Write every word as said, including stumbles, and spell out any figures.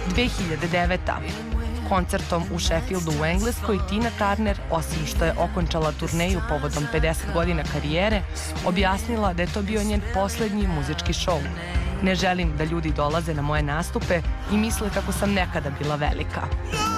dve hiljade deveta. Koncertom u Sheffieldu u Engleskoj Tina Turner, osim što je okončala turneju povodom pedeset godina karijere, objasnila da je to bio njen poslednji muzički šou. Ne želim da ljudi dolaze na moje nastupe i misle kako sam nekada bila velika.